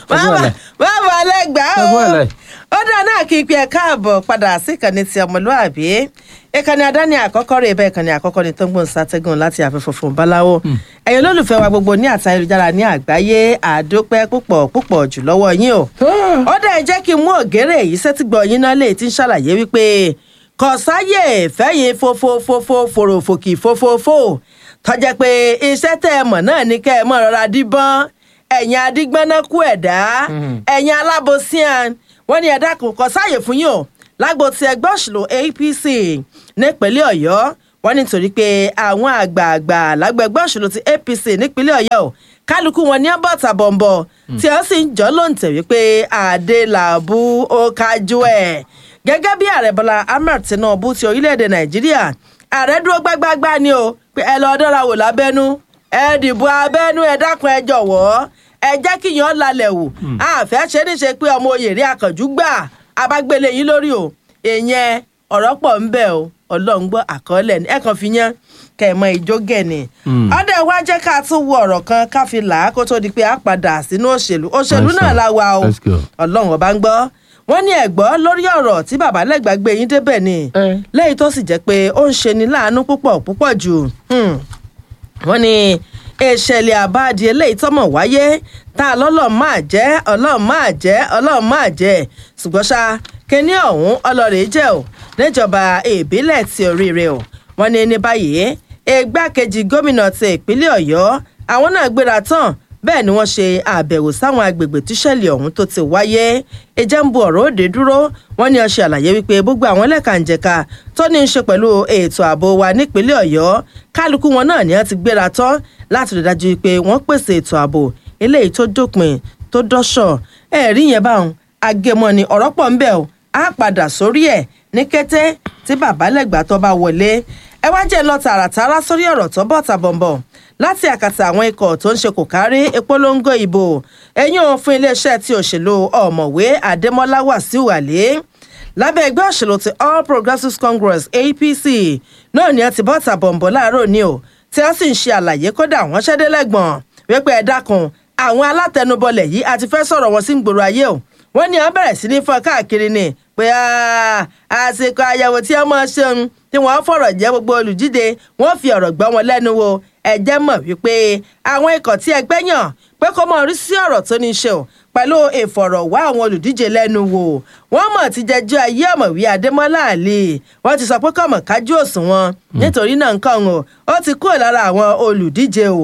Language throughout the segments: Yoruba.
bàbá lẹ́gbàá o ó dáa náà kí n pe ẹ káàbọ̀ padà sí ìkànnì ti ọmọlúàbí ìkànnì àdáni àkọ́kọ́ rẹ̀ bẹ́ẹ̀ ìkànnì àkọ́kọ́ ni tó ń gbóhùn sátẹ́gùn láti àfẹ́fọ́ fún báláwo ẹ̀yin olólùfẹ́ wa gbogbo ní àti ayélujára ní àgbáyé àdópẹ́ púpọ̀ jù lọ́wọ́ yín o ó dáa ẹ jẹ́ kí n mú ògèrè yìí sẹ́tìgbọ̀ yín náà lè ti ń ṣàlàyé wípé kò sáyè fẹ́yìn fòròfòkì fòfòfò tọ́jẹ́ pé iṣẹ́ tẹ́ ẹ mọ̀ náà ní kẹ́ ẹ mọ̀ rọra díbọ́n ẹ̀yin adigbọ́nákú ẹ̀dá ẹ̀yin alábòsíàn wọ́n ní ẹ̀dá kò sáyè fún yín o lágbo ti ẹgbẹ́ òṣèlú APC nípínlẹ̀ Ọ̀yọ́ wọ́n nítorí pé àwọn àgbààgbà lágbo ẹgbẹ́ òṣèlú ti APC nípínlẹ̀ Ọ̀yọ́ o kálukú wọn ní ọbọ̀tà bọ̀m̀bọ̀ tí wọ́n sì ń jọ́ lóǹtẹ̀ wípé Adélabú ó kájú ẹ̀ gẹ́gẹ́ bí ààrẹ Bọ́lá Ahmed Tinubu ti orílẹ̀-èdè Nàìjíríà ààrẹ dúró gbágbágbá ni o pé ẹ lọ dọ́ra wò lábẹ́nú ẹ dìbò abẹ́nú ẹ dákun ẹ jọ̀wọ́ ẹ jẹ́ kí yan lálẹ́ wò àfẹ́ ṣe ní ṣe pé ọmọ oyè rí akànjú gbà abágbélé yín lórí o èèyàn ọ̀rọ̀ pọ̀ ń bẹ o Ọlọ́run gbọ́ àkọọ́lẹ̀ ní ẹ kàn fi yan kẹ̀mọ́ ìjó gẹ̀ẹ́nì ọdẹ wa jẹ́ ká tún wo ọ̀rọ̀ kan ká fi là á kó tó di pé a padà sínú òṣèlú náà la wà o Ọlọ́run ọba ń gbọ́ wọ́n ní ẹ̀gbọ́ lórí ọ̀rọ̀ tí bàbá lẹ́gbàá gbé yín débẹ̀ ni lẹ́yìn tó sì jẹ́ pé ó ń ṣe ni láàánú púpọ̀ jù wọ́n ní ìṣẹ̀lẹ̀ àbáàdì eléyìí tọ́mọ̀ wáyé tá a lọ́lọ́ọ̀ máa jẹ́ ṣùgbọ́n ṣá kíní ọ̀hún ọlọ́rẹ̀ jẹ́ ò níjọba ìbílẹ̀ ti Oríire o wọ́n ní báyìí igbákejì gómìnà ti ìpínlẹ̀ Ọ̀yọ́ àwọn náà gbéra tán bẹ́ẹ̀ ni wọ́n ṣe àbẹ̀wò sáwọn agbègbè tíṣẹ̀lẹ̀ ọ̀hún tó ti wáyé ẹjẹ́ ń bu ọ̀rọ̀ òde dúró wọ́n ní ó ṣe àlàyé wípé gbogbo àwọn lẹ́kànjẹ̀ka tó ní í ṣe pẹ̀lú ètò ààbò wa nípínlẹ̀ Ọ̀yọ́ kálukú wọn náà ni wọ́n ti gbéra tán láti rí dájú pé wọ́n pèsè ètò ààbò eléyìí tó dópin tó dọ́ṣọ̀ ẹ̀rí yẹn báwọn agẹmọ ni ọ̀rọ̀ pọ̀ ń bẹ o á padà sórí ẹ̀ ní kété tí bàbá lẹ́gbàá tó bá wọlé ẹ wá jẹ́ lọ tààràtàrà sórí ọ̀rọ̀ tó bọ̀ tàbọ̀nbọ̀ láti àkàtà àwọn ikọ̀ tó ń ṣe kò kárí ìpolongo ìbò ẹ̀yìn òun fún iléeṣẹ́ ti òṣèlú ọ̀mọ̀wé Adémọ́lá Wàsíù Àlé lábẹ́ ẹgbẹ́ òṣèlú ti All Progressives Congress APC náà ni ẹ ti bọ́ tàbọ̀nbọ̀ láàárọ̀ ni o tí wọ́n sì ń ṣe àlàyé kódà wọ́n ṣẹ́dẹ́lẹ́gbọ̀n wípé ẹ dákun àwọn alátẹnubọlẹ̀ yìí àti fẹ́ sọ̀rọ̀ wọn sí gbòòrò ayé o wọ́n ní wọ́n bẹ̀rẹ̀ sí ní fọ́n káàkiri ni pé àsìkò àyẹ̀wò tí wọ́n máa ṣeun tí wọ́n fọ̀rọ̀ jẹ́ gbogbo olùdíje wọ́n fi ọ̀rọ̀ gbọ́ wọn lẹ́nu wò ẹ jẹ́ mọ̀ wípé àwọn ikọ̀ tí ẹgbẹ́ yàn pé kó mọ̀ rí sí ọ̀rọ̀ tó ní í ṣe o pẹ̀lú ìfọ̀rọ̀wá àwọn olùdíje lẹ́nu wò wọ́n mọ̀ ti jẹjọ́ ayé ọ̀mọ̀wé Adémọ́lá Àlè wọ́n ti sọ pé kọ̀mọ̀ kájú òṣùwọ̀n nítorí náà nǹkan ó ti kúrò lára àwọn olùdíje o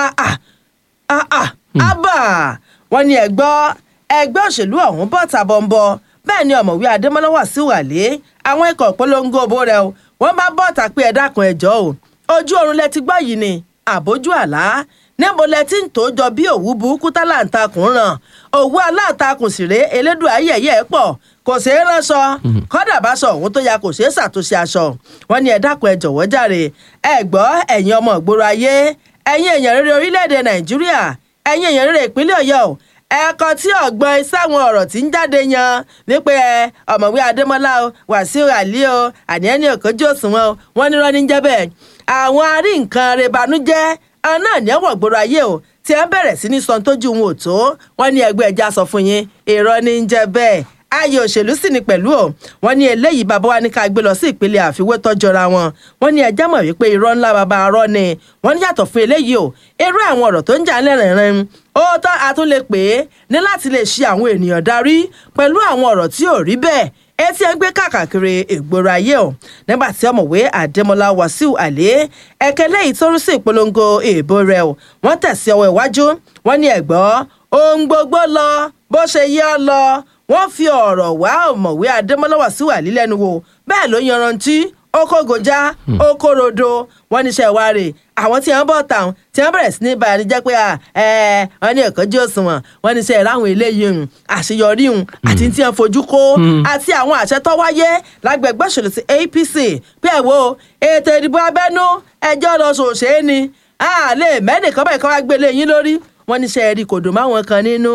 ábà wọ́n ní ẹgbẹ́ òṣèlú ọ̀hún bọ̀ tàbọ̀nbọ̀ bẹ́ẹ̀ ni ọ̀mọ̀wé Adémọ́lá Wàsíù Àlé àwọn ikọ̀ ìpolongo òbó rẹ̀ o wọ́n bá bọ̀ tà pé ẹ dákun ẹjọ́ o ojú oorun lẹ ti gbọ́ yìí ni àbójú àlá níbo lẹ ti ń tó jọ bí òwú burúkú táláǹtakùn ràn òwú aláǹtakùn sì rèé elédùn ayẹyẹ pọ̀ kò ṣeé ránṣọ kọ́dà bá sọ òun tó ya kò ṣeé ṣàtúnṣe aṣọ wọn ni ẹ dákun ẹ jọ̀wọ́ jàre ẹ gbọ́ ẹ̀yin ọmọ ìgboro ayé ẹ̀yin èèyàn rere orílẹ̀-èdè Nàìjíríà ẹ̀yin èèyàn rere ìpínlẹ̀ Ọ̀yọ́ ẹ̀kọ́ tí ọ̀gbọ́n sáwọn ọ̀rọ̀ tí ń jáde yan wípé ọ̀mọ̀wé Adémọ́lá Wàsíù Àlé àníẹ́ni òkójú òṣùwọ̀n wọ́n ní rọ́ní jẹ́ bẹ́ẹ̀ àwọn arí nǹkan rẹ̀ banújẹ́ náà ní ẹ̀wọ̀n gbòòrò ayé o tí ẹ bẹ̀rẹ̀ sí ní sọ tójú wọn ò tó wọ́n ní ẹgbẹ́ ẹja sọ fún yín irọ́ ní jẹ́ bẹ́ẹ̀ ayé òṣèlú sì ni pẹ̀lú o wọ́n ní eléyìí bàbá wa ní ká gbé lọ sí ìpele àfiwé tọ́jọra wọn wọ́n ní ẹjẹ́ mọ̀ wípé irọ́ ńlá bàbá arọ́ ni wọ́n ní yàtọ̀ fún eléyìí o irú àwọn ọ̀rọ̀ tó ń jà lẹ́rìnrín ó tán a tún lè pè é ní láti lè ṣe àwọn ènìyàn darí pẹ̀lú àwọn ọ̀rọ̀ tí ò rí bẹ́ẹ̀ etí ẹ gbé káàkiri ìgboro ayé o nígbà tí ọ̀mọ̀wé Adémọ́lá Wàsíù Àlé ẹ̀kẹ́ lẹ́yìn tó ń sí ìpolongo ìbò rẹ̀ o wọ́n tẹ̀sí ọwọ́ iwájú wọ́n ní ẹ̀gbọ́ ohun gbogbo lọ bó ṣe yẹ ọ lọ wọ́n fi ọ̀rọ̀ wá ọ̀mọ̀wé Adémọ́lá Wàsíù Àlé lẹ́nu wò bẹ́ẹ̀ ló yanrantí ó kó gojá ó kó rodo wọ́n níṣẹ́ wa rè àwọn tí wọ́n bọ̀ tàn tí wọ́n bẹ̀rẹ̀ sí ní báyìí jẹ́ pé wọ́n ní ìkánjú òṣùwọ̀n wọ́n níṣẹ́ ìráhùn eléyìí àṣeyọrí àti tí wọ́n fojú kó àti àwọn àṣẹ tó wáyé lágbègbè òṣèlú ti APC pé ẹ wo ètò ìdìbò abẹ́nú ẹjọ́ lọ sòṣè ni àlè mẹ́nìkan báyìí kọ́ wá gbélé yín lórí wọ́n ní sẹ́ẹ̀rì kò dùn máwọn kan nínú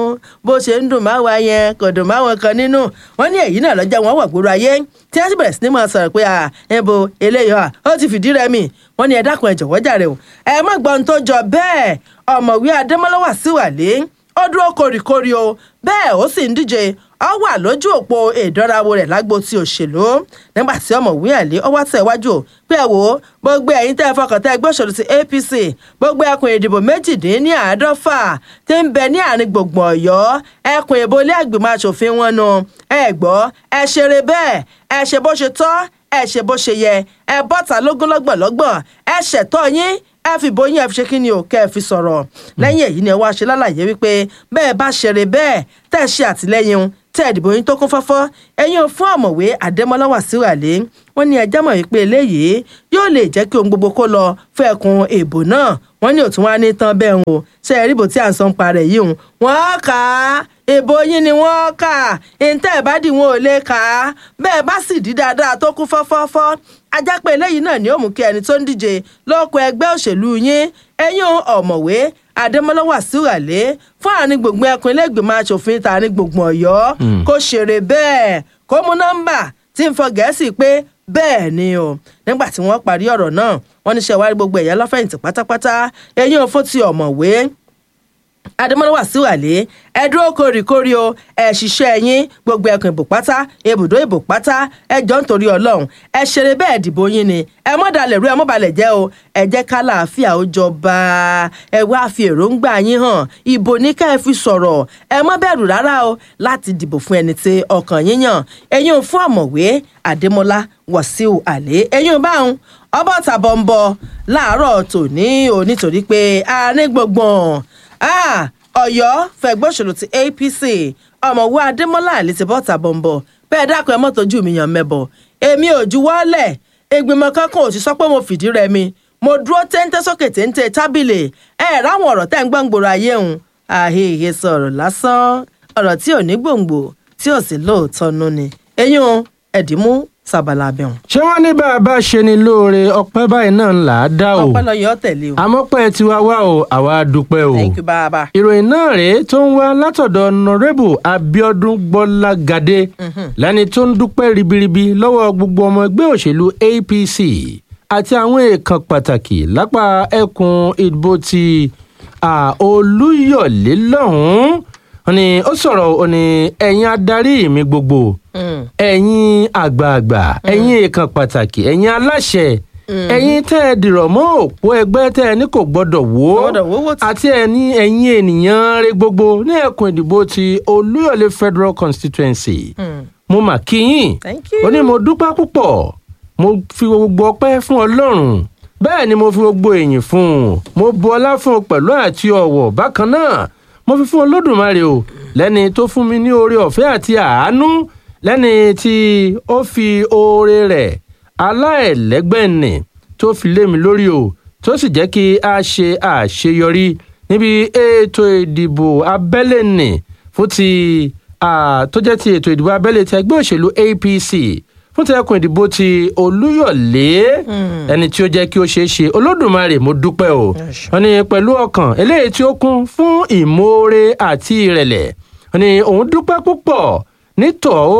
bó ṣe ń dùn máwa yẹn kò dùn máwọn kan nínú wọ́n ní èyí náà lọ́jọ́ wọn wọ̀ gbòòrò ayé tí wọ́n sì bẹ̀rẹ̀ sí ní máa sọ̀rọ̀ pé ẹ̀bù eléyìí ó ti fìdí rẹmi wọ́n ní ẹ dákun ẹ jọ̀wọ́ jàre o ẹ má gbọ́n tó jọ bẹ́ẹ̀ ọ̀mọ̀wé Adémọ́lá Wàsíù Àlé ó dúró kórìkórì o bẹ́ẹ̀ ó sì ń díje ó wà lójú òpó ìdánrawò rẹ̀ lágbo ti òṣèlú nígbà tí ọ̀mọ̀wé Àlè ó wá tẹ̀ wájú pé ẹ wò ó gbogbo ẹ̀yin tẹ́ ẹ fọkàn tẹ́ ẹgbẹ́ òṣèlú ti APC gbogbo ẹkùn ìdìbò 98 tí ń bẹ ní àárín gbùngbùn Ọ̀yọ́ ẹkùn ìbò ilé ìgbìmọ̀ aṣòfin wọn nu ẹ gbọ́ ẹ ṣeré bẹ́ẹ̀ ẹ ṣe bó ṣe tọ́ ẹ ṣe bó ṣe yẹ ẹ bọ́ta lọ́gbọ̀n ẹ ṣẹ̀tọ́ yín ẹ fi bóyá ẹ fi ṣe kí ni ò kẹ́ ẹ fi sọ̀rọ̀ lẹ́yìn èyí ni ẹ wá ṣe lálàyé wípé bẹ́ẹ̀ bá ṣeré bẹ́ẹ̀ tẹ́ ẹ ṣe àtìlẹ́yìn tẹ́ ẹ dìbò yín tó kún fọ́fọ́ ẹ̀yin ò fún ọ̀mọ̀wé Adémọ́lá Wàsíù Àlè wọ́n ní ẹjẹ́ mọ̀ wípé eléyìí yóò lè jẹ́ kí ohun gbogbo kó lọ fún ẹkùn ìbò náà wọ́n ní òtún wá ní tán bẹ́ẹ̀ ń o ṣe ẹ̀rí ìbò tí à ń sọ ń parẹ̀ yìí wọ́n kà á ìbò yín ni wọ́n kà ìǹtẹ́ ìbádìí wọn ò lè kà á bẹ́ẹ̀ bá sì dí dáadáa tó kún fọ́fọ́fọ́ ajápẹ́ eléyìí náà ni ó mú kí ẹni tó ń díje lóko ẹgbẹ́ òṣèlú yín ẹ̀yin ọ̀mọ̀wé Adémọ́lá Wàsíù Àlè fún àárín gbùngbùn ẹkùn ilé ìgbìmọ̀ aṣòfin tààrin gbùngbùn Ọ̀yọ́ kó ṣeré bẹ́ẹ̀ kó mú nọ́mbà tí ń fọ Gẹ̀ẹ́sì pé bẹ́ẹ̀ ni o nígbà tí wọ́n parí ọ̀rọ̀ náà wọ́n ní ṣe wá rí gbogbo ẹ̀yà lọ́fẹ̀yìntì pátápátá ẹ̀yin ò fún ti ọ̀mọ̀wé Adémọ́lá Wàsíù Àlè ẹ dúró kórìkórì o ẹ ṣiṣẹ́ yín gbogbo ẹkùn ìbò pátá ibùdó ìbò pátá ẹ jọ nítorí Ọlọ́run ẹ ṣeré bẹ́ẹ̀ dìbò yín ni ẹ mọ́ dalẹ̀ rú ẹ mọ́ balẹ̀ jẹ́ o ẹ jẹ́ ká láàfíà ó jọba ẹ wá fi èròǹgbà yín hàn ìbò ní ká ẹ fi sọ̀rọ̀ ẹ mọ́ bẹ̀rù rárá o láti dìbò fún ẹni tí ọkàn yín yàn ẹ̀yin ò fún ọ̀mọ̀wé Adémọ́lá Wàsíù Àlè ẹ̀yin ò báwọn ọbọ̀ tàbọ̀ ń bọ̀ láàárọ̀ tòní o nítorí pé àárín gbọ̀ngbọ̀n Ọ̀yọ́ fẹ̀gbẹ́ òṣèlú ti APC ọ̀mọ̀wé Adémọ́lá Àlè ti bọ́ta bọ̀m̀bọ̀ bẹ́ẹ̀ dákun ẹ mọ́tò ojú mi yàn mẹ́bọ̀ èmi ò juwọ́lẹ̀ ìgbìmọ̀ kankan ò sì sọ pé mo fìdí rẹmi mo dúró téńté sókè téńté tábìlì ráwọn ọ̀rọ̀ tẹ́ ń gbọ́n gbòòrò ayé òun àhehè sọ̀rọ̀ lásán ọ̀rọ̀ tí ò ní gbòǹgbò tí ò sì lóòótọ́ nú ni eyín o ẹ̀dínmú sábàlá abẹ́hùn. ṣé wọ́n ní bá a bá ṣe ni lóore ọpẹ́ báyìí náà ń là á dá o. ọpẹ́ lọ yọ tẹ̀lé o. àmọ́pẹ́ tiwa wá o àwa dúpẹ́ o. thank you bàbá. ìròyìn náà rèé tó ń wá látọ̀dọ̀ Honorable Abíọ́dún Gbọ́lágadé lẹ́ni tó ń dúpẹ́ ribiribi lọ́wọ́ gbogbo ọmọ ẹgbẹ́ òṣèlú APC àti àwọn èèkàn pàtàkì lápá ẹkùn ìdìbò ti Olúyọ̀lé lọ́hùn-ún ni ó sọ̀rọ̀ ó ní ẹ̀yin adarí mi gbogbo ẹ̀yin àgbààgbà ẹ̀yin èèkàn pàtàkì ẹ̀yin aláṣẹ ẹ̀yin tẹ́ ẹ dìrọ̀ mọ́ òpó ẹgbẹ́ tẹ́ ẹ ní kò gbọ́dọ̀ wó àti ẹ̀yin ènìyàn rẹ gbogbo ní ẹkùn ìdìbò ti Olúyọ̀lé Federal Constituency mo mà kí yín ó ní mo dúpẹ́ púpọ̀ mo fi gbogbo ọpẹ́ fún Ọlọ́run bẹ́ẹ̀ ni mo fi gbogbo èyìn fún un mo bu ọlá fún un pẹ̀lú àti ọ̀wọ̀ bákan náà mo fi fún Olódùmarè o lẹ́ni tó fún mi ní oore ọ̀fẹ́ àti àánú lẹ́ni tí ó fi oore rẹ̀ aláìlẹ́gbẹ̀ẹ́nì tó fi lé mi lórí o tó sì jẹ́ kí a ṣe àṣeyọrí níbi ètò ìdìbò abẹ́lé nì fún ti tó jẹ́ ti ètò ìdìbò abẹ́lé ti ẹgbẹ́ òṣèlú APC fún ti ẹkùn ìdìbò ti Olúyọ̀lé ẹni tí ó jẹ́ kí ó ṣeé ṣe Olódùmarè mo dúpẹ́ o wọ́n ní pẹ̀lú ọkàn eléyìí tí ó kún fún ìmoore àti ìrẹ̀lẹ̀ wọ́n ní òun dúpẹ́ púpọ̀ ní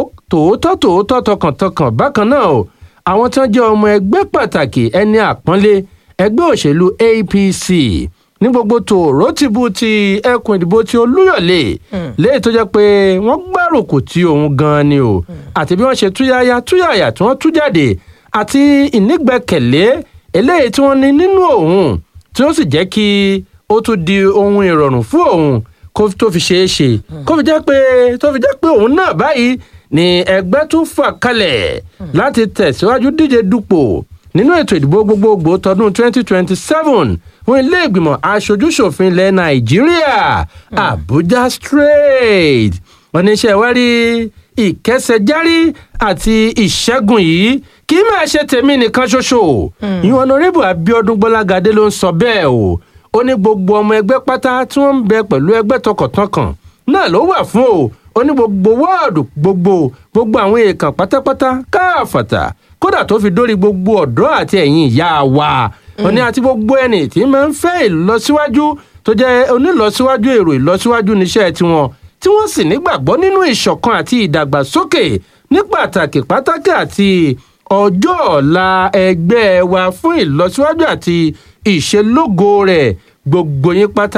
tòótọ́ tọkàntọkàn bákan náà o àwọn tí wọ́n jẹ́ ọmọ ẹgbẹ́ pàtàkì ẹni àpọ́nlé ẹgbẹ́ òṣèlú APC ní gbogbo tòrótìbù ti ẹkùn ìdìbò ti Olúyọ̀lé léyìí tó jẹ́ pé wọ́n gbárùkù tí òun gan ni o àti bí wọ́n ṣe túyàyà tí wọ́n tú jáde àti ìnígbẹ́kẹ̀lé eléyìí tí wọ́n ní nínú òun tí ó sì jẹ́ kí ó tún di ohun ìrọ̀rùn fún òun tó fi ṣeé ṣe tó fi jẹ́ pé òun náà báyìí ni ẹgbẹ́ tún fà kalẹ̀ láti tẹ̀síwájú díje dupò nínú ètò ìdìbò gbogbogbò tọdún 2027 fún ilé ìgbìmọ̀ aṣojúṣòfin ilẹ̀ Nàìjíríà Abuja straight wọ́n ní iṣẹ́ wá rí ìkẹsẹ̀járí àti ìṣẹ́gun yìí kì í máa ṣe tèmi nìkan ṣoṣo ìyẹn Honorable Abíọ́dún Gbọ́lágadé ló ń sọ bẹ́ẹ̀ o ó ní gbogbo ọmọ ẹgbẹ́ pátá tí wọ́n ń bẹ pẹ̀lú ẹgbẹ́ tọkàntọkàn náà ló wà fún o ó ní gbogbo wọ́ọ̀dù gbogbo àwọn èèkàn pátápátá káàfàtà kódà tó fi dórí gbogbo ọ̀dọ́ àti ẹ̀yin ìyá wa ó ní àti gbogbo ẹni tí máa ń fẹ́ ìlọsíwájú tó jẹ́ onílọsíwájú èrò ìlọsíwájú níṣẹ́ tiwọn tí wọ́n sì nígbàgbọ́ nínú ìṣọ̀kan àti ìdàgbàsókè ní pàtàkì àti ọjọ́ ọ̀la ẹgbẹ́ wa fún ìlọsíwájú àti ìṣelógo rẹ̀ gbogbo yín pátá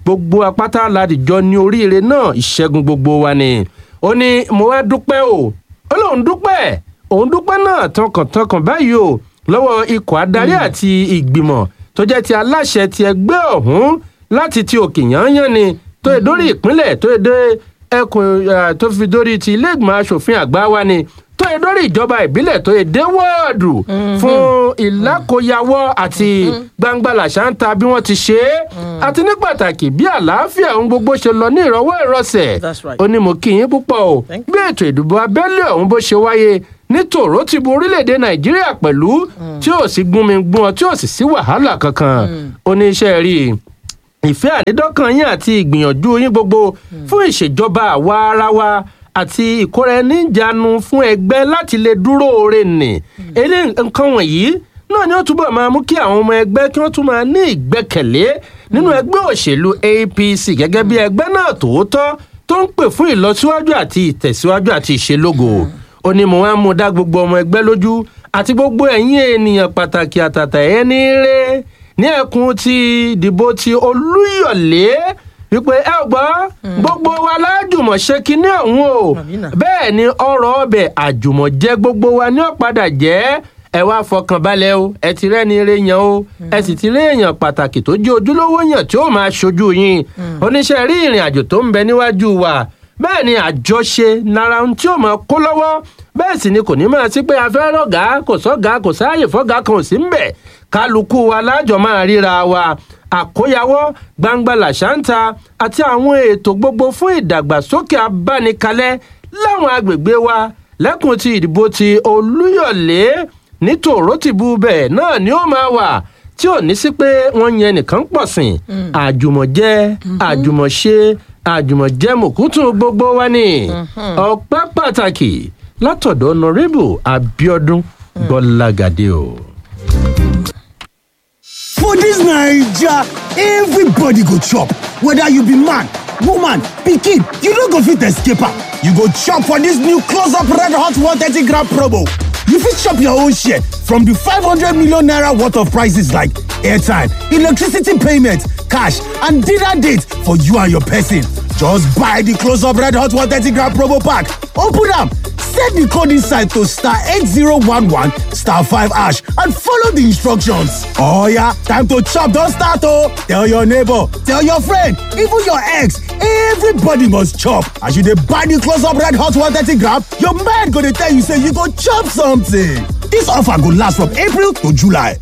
gbogbo apáta ládìjọ ní oríire náà ìṣẹ́gun gbogbo wa ni. Ó ní mo wá dúpẹ́ o ó lóun dúpẹ́ òun dúpẹ́ náà tọkàntọkàn báyìí o lọ́wọ́ ikọ̀ adarí àti ìgbìmọ̀ tó jẹ́ ti aláṣẹ ti ẹgbẹ́ ọ̀hún láti ti òkè yányán ni tó yẹ dórí ìpínlẹ̀ tó yẹ dé ẹkùn tó fi dórí ti ilé ìgbìmọ̀ asòfin àgbà wa ni tó yẹ dórí ìjọba ìbílẹ̀ tó yẹ dé wọ́ọ̀dù fún ìlákòyàwọ́ àti gbangba làṣántà bí wọ́n ti ṣe é àti ní pàtàkì bí àlàáfíà ohun gbogbo ṣe lọ ní ìrọwọ́ ìrọsẹ̀. Ó ní mo kí yín púpọ̀ o bí ètò ìdìbò abẹ́lé ọ̀hún bó ṣe wáyé ní tòró ti bo orílẹ̀-èdè Nàìjíríà pẹ̀lú tí ò sí gúnmi gún ọ tí ò sì sí wàhálà kankan. Ó ní iṣẹ́ rí ìfẹ́ ànídọ́kàn yín àti ìgbìyànjú yín gbogbo fún ìṣèjọba àwa ara wa àti ìkóra-ẹni-níjàánu fún ẹgbẹ́ láti lè dúró oore nì. Eléyìí nǹkan wọ̀nyí náà ni ó túbọ̀ máa mú kí àwọn ọmọ ẹgbẹ́ kí wọ́n tún máa ní ìgbẹ́kẹ̀lé nínú ẹgbẹ́ òṣèlú APC gẹ́gẹ́ bí ẹgbẹ́ náà tòótọ́ tó ń pè fún ìlọsíwájú àti ìtẹ̀síwájú àti ìṣelógo. Ó ní mo wá mú dá gbogbo ọmọ ẹgbẹ́ lójú àti gbogbo ẹ̀yin ènìyàn pàtàkì àtàtà ẹni rẹ̀ ní ẹkùn ti ìdìbò ti Olúyọ̀lé wípé ẹ gbọ́ gbogbo wa lájùmọ̀ ṣe kinní ọ̀hún o bẹ́ẹ̀ ni ọ̀rọ̀ ọbẹ̀ àjùmọ̀jẹ́ gbogbo wa ní ọ̀padà jẹ́ ẹ wá fọkàn balẹ̀ o ẹ ti rẹ́ni eré yan o ẹ sì ti rí èèyàn pàtàkì tó jẹ́ ojúlówó yàn tí ó máa ṣojú yín oníṣẹ́ rí ìrìn àjò tó ń bẹ níwájú wa bẹ́ẹ̀ ni àjọṣe lára ohun tí ó máa kó lọ́wọ́ bẹ́ẹ̀ sì ni kò ní máa sí pé afẹ́ rọ̀gá kò sọ́gá kò sáàyè fọ́gá kan ò sí ń bẹ̀ kálukú wa lájọ máa ríra wa àkóyawọ́ gbangba làṣántà àti àwọn ètò gbogbo fún ìdàgbàsókè abánikalẹ̀ láwọn agbègbè wa lẹ́kùn ti ìdìbò ti Olúyọ̀lé ní tòró tìbú bẹ́ẹ̀ náà ni ó máa wà tí ò ní sí pé wọ́n yẹn nìkan pọ̀ sìn àjùmọ̀jẹ́ àjùmọ̀ṣe àjùmọ̀jẹ́ mùkútù gbogbo wa ni ọpẹ́ pàtàkì látọ̀dọ̀ Honorable Abiodun Gbọ́lágadé o. For this Naija, everybody go chop. Whether you be man, woman, pikin, you no go fit escape am. You go chop for this new close-up red hot 130 gram promo. You fit chop your own share from the 500 million naira worth of prices like airtime, electricity payment, cash, and dinner date for you and your person. Just buy the close-up red hot 130 gram promo pack. Open am. Set the code inside to star 8011 star 5 hash and follow the instructions. Oh yeah, time to chop, don't start oh. Tell your neighbor, tell your friend, even your ex, everybody must chop. As you dey buy the close-up red hot 130 gram, your mind go dey tell you say you go chop something. This offer go last from April to July.